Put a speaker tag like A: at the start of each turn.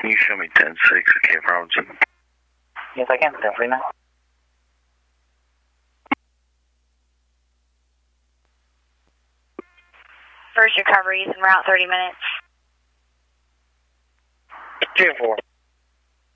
A: Can you show me 10-6 at Cape Robinson?
B: Yes, I can. 10-49.
C: First recovery is en route, 30 minutes.
B: 2-4.